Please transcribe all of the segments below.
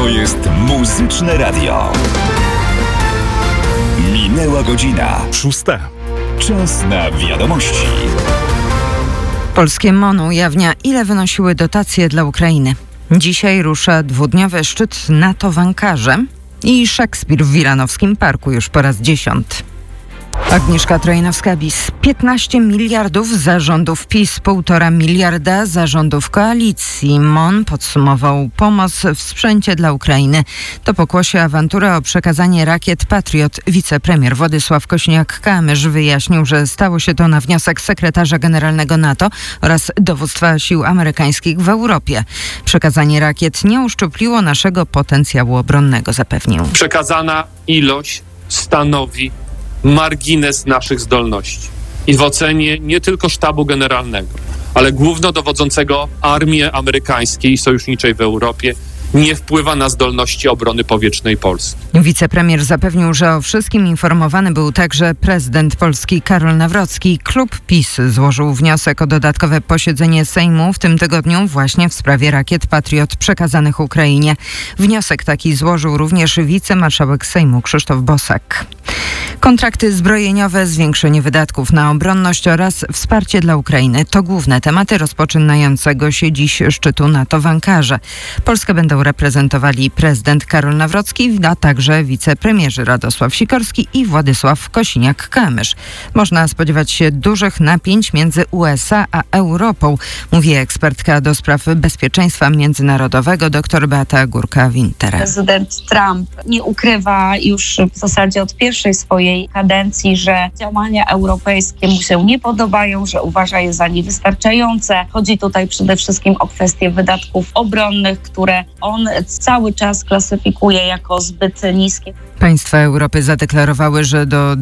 To jest Muzyczne Radio. Minęła godzina 6. Czas na wiadomości. Polskie MON ujawnia, ile wynosiły dotacje dla Ukrainy. Dzisiaj rusza dwudniowy szczyt NATO w Ankarze i Szekspir w Wilanowskim Parku już po raz 10. Agnieszka Trojnowska-Bis. 15 miliardów za rządów PiS, 1,5 miliarda za rządów koalicji. MON podsumował pomoc w sprzęcie dla Ukrainy. To pokłosie awantury o przekazanie rakiet Patriot. Wicepremier Władysław Kosiniak-Kamysz wyjaśnił, że stało się to na wniosek sekretarza generalnego NATO oraz dowództwa sił amerykańskich w Europie. Przekazanie rakiet nie uszczupliło naszego potencjału obronnego, zapewnił. Przekazana ilość stanowi margines naszych zdolności. I w ocenie nie tylko sztabu generalnego, ale głównodowodzącego armii amerykańskiej i sojuszniczej w Europie nie wpływa na zdolności obrony powietrznej Polski. Wicepremier zapewnił, że o wszystkim informowany był także prezydent Polski Karol Nawrocki. Klub PiS złożył wniosek o dodatkowe posiedzenie Sejmu w tym tygodniu właśnie w sprawie rakiet Patriot przekazanych Ukrainie. Wniosek taki złożył również wicemarszałek Sejmu Krzysztof Bosak. Kontrakty zbrojeniowe, zwiększenie wydatków na obronność oraz wsparcie dla Ukrainy to główne tematy rozpoczynającego się dziś szczytu NATO w Ankarze. Polskę będą reprezentowali prezydent Karol Nawrocki, a także wicepremierzy Radosław Sikorski i Władysław Kosiniak-Kamysz. Można spodziewać się dużych napięć między USA a Europą, mówi ekspertka do spraw bezpieczeństwa międzynarodowego dr Beata Górka-Winter. Prezydent Trump nie ukrywa już w zasadzie od pierwszej swojej kadencji, że działania europejskie mu się nie podobają, że uważa je za niewystarczające. Chodzi tutaj przede wszystkim o kwestie wydatków obronnych, które on cały czas klasyfikuje jako zbyt niskie. Państwa Europy zadeklarowały, że do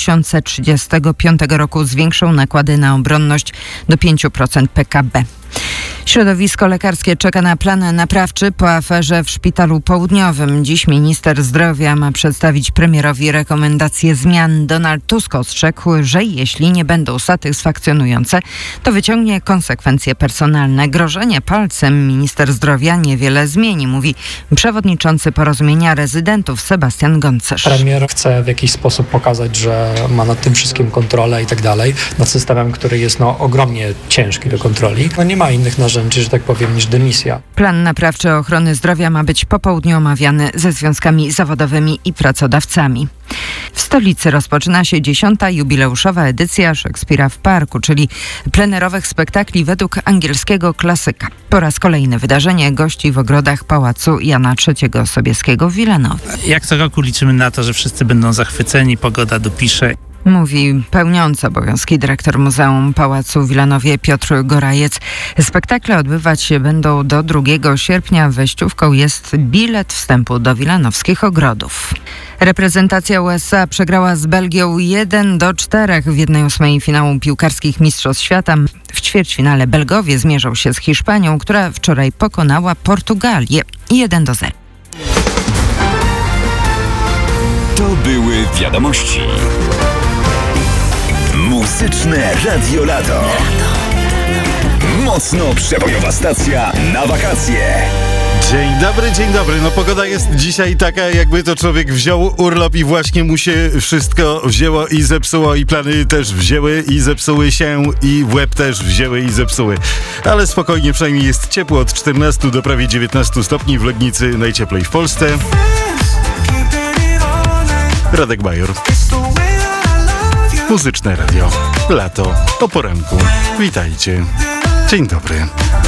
2035 roku zwiększą nakłady na obronność do 5% PKB. Środowisko lekarskie czeka na plan naprawczy po aferze w Szpitalu Południowym. Dziś minister zdrowia ma przedstawić premierowi rekomendacje zmian. Donald Tusk ostrzegł, że jeśli nie będą satysfakcjonujące, to wyciągnie konsekwencje personalne. Grożenie palcem minister zdrowia niewiele zmieni, mówi przewodniczący Porozumienia Rezydentów Sebastian Goncerz. Premier chce w jakiś sposób pokazać, że ma nad tym wszystkim kontrolę i tak dalej, nad systemem, który jest ogromnie ciężki do kontroli. Nie ma innych narzędzi, że tak powiem, niż dymisja. Plan naprawczy ochrony zdrowia ma być po południu omawiany ze związkami zawodowymi i pracodawcami. W stolicy rozpoczyna się 10. jubileuszowa edycja Szekspira w Parku, czyli plenerowych spektakli według angielskiego klasyka. Po raz kolejny wydarzenie gości w ogrodach Pałacu Jana III Sobieskiego w Wilanowie. Jak co roku liczymy na to, że wszyscy będą zachwyceni, pogoda dopisze. Mówi pełniący obowiązki dyrektor Muzeum Pałacu w Wilanowie Piotr Gorajec. Spektakle odbywać się będą do 2 sierpnia. Wejściówką jest bilet wstępu do wilanowskich ogrodów. Reprezentacja USA przegrała z Belgią 1-4 w 1/8 finału piłkarskich Mistrzostw Świata. W ćwierćfinale Belgowie zmierzą się z Hiszpanią, która wczoraj pokonała Portugalię 1-0. To były wiadomości. Muzyczne Radio Lato. Mocno przebojowa stacja na wakacje. Dzień dobry. No pogoda jest dzisiaj taka, jakby to człowiek wziął urlop i właśnie mu się wszystko wzięło i zepsuło, i plany też wzięły i zepsuły się, i w łeb też wzięły i zepsuły. Ale spokojnie, przynajmniej jest ciepło, od 14 do prawie 19 stopni w Legnicy, najcieplej w Polsce. Radek Bajor. Muzyczne Radio. Lato o poranku. Witajcie. Dzień dobry.